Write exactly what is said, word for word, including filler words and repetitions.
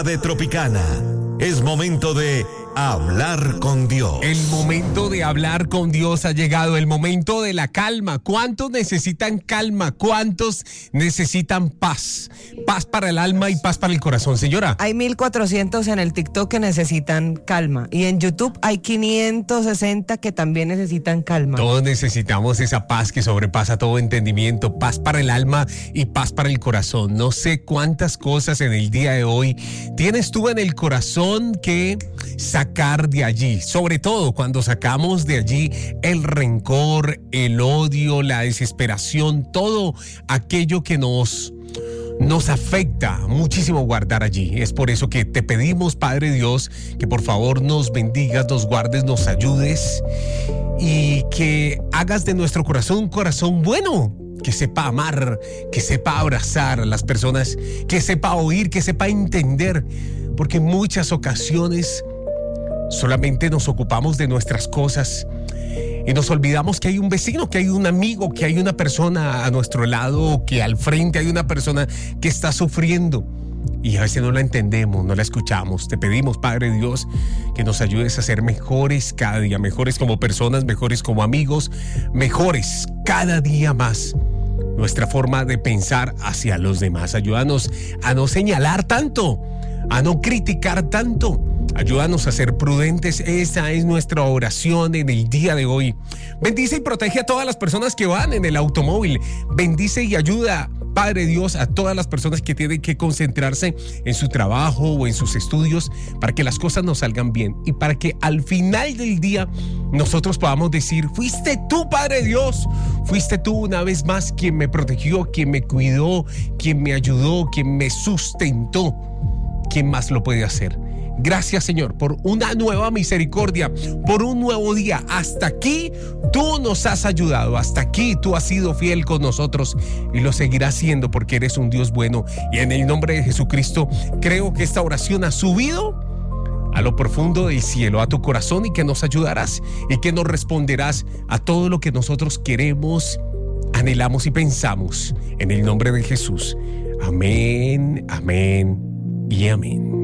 De Tropicana. Es momento de hablar con Dios. El momento de hablar con Dios ha llegado, el momento de la calma. ¿Cuántos necesitan calma? ¿Cuántos necesitan paz? Paz para el alma y paz para el corazón, señora. Hay mil cuatrocientos en el TikTok que necesitan calma y en YouTube hay quinientos sesenta que también necesitan calma. Todos necesitamos esa paz que sobrepasa todo entendimiento, paz para el alma y paz para el corazón. No sé cuántas cosas en el día de hoy tienes tú en el corazón que sacar de allí, sobre todo cuando sacamos de allí el rencor, el odio, la desesperación, todo aquello que nos nos afecta muchísimo guardar allí. Es por eso que te pedimos, Padre Dios, que por favor nos bendigas, nos guardes, nos ayudes y que hagas de nuestro corazón un corazón bueno, que sepa amar, que sepa abrazar a las personas, que sepa oír, que sepa entender, porque en muchas ocasiones solamente nos ocupamos de nuestras cosas y nos olvidamos que hay un vecino, que hay un amigo, que hay una persona a nuestro lado, que al frente hay una persona que está sufriendo y a veces no la entendemos, no la escuchamos. Te pedimos, Padre Dios, que nos ayudes a ser mejores cada día, mejores como personas, mejores como amigos, mejores cada día más nuestra forma de pensar hacia los demás. Ayúdanos a no señalar tanto, a no criticar tanto. Ayúdanos a ser prudentes. Esa es nuestra oración en el día de hoy. Bendice y protege a todas las personas que van en el automóvil. Bendice y ayuda, Padre Dios, a todas las personas que tienen que concentrarse en su trabajo o en sus estudios para que las cosas nos salgan bien y para que al final del día nosotros podamos decir: fuiste tú, Padre Dios, fuiste tú una vez más quien me protegió, quien me cuidó, quien me ayudó, quien me sustentó. ¿Quién más lo puede hacer? Gracias, Señor, por una nueva misericordia, por un nuevo día. Hasta aquí tú nos has ayudado, hasta aquí tú has sido fiel con nosotros y lo seguirás siendo porque eres un Dios bueno. Y en el nombre de Jesucristo creo que esta oración ha subido a lo profundo del cielo, a tu corazón, y que nos ayudarás y que nos responderás a todo lo que nosotros queremos, anhelamos y pensamos. En el nombre de Jesús. Amén, amén y amén.